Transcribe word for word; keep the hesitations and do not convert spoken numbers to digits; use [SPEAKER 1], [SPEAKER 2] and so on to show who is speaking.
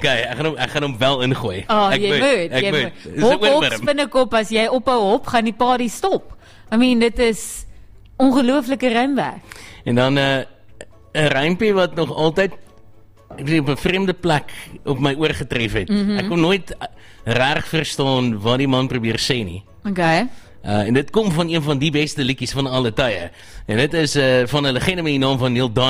[SPEAKER 1] Okay, ek gaan hom, ek gaan hom wel ingooi.
[SPEAKER 2] Oh,
[SPEAKER 1] ek
[SPEAKER 2] jy
[SPEAKER 1] moet,
[SPEAKER 2] moet,
[SPEAKER 1] ek
[SPEAKER 2] jy
[SPEAKER 1] moet.
[SPEAKER 2] moet.
[SPEAKER 1] Dis 'n
[SPEAKER 2] Hop, hop,
[SPEAKER 1] oorwurm.
[SPEAKER 2] spinnekop, as jy ophou hop, gaan die party stop. I mean, dit is ongelooflike rymwerk.
[SPEAKER 1] En dan 'n uh, 'n rympie wat nog altyd ek weet op 'n vreemde plek op my oor getref het. Mm-hmm. Ek kon nooit reg verstaan wat die man probeer sê nie.
[SPEAKER 2] Okay.
[SPEAKER 1] Uh, en dit kom van een van die beste liedjies van alle tye. En dit is uh, van 'n legende met die naam van Neil Diamond.